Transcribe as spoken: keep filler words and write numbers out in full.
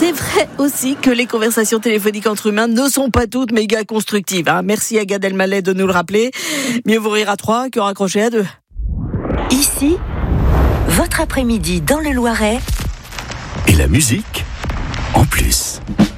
c'est vrai aussi que les conversations téléphoniques entre humains ne sont pas toutes méga constructives. Hein. Merci à Gad Elmaleh de nous le rappeler. Mieux vous rire à trois que raccrocher à deux. Ici, votre après-midi dans le Loiret. Et la musique en plus.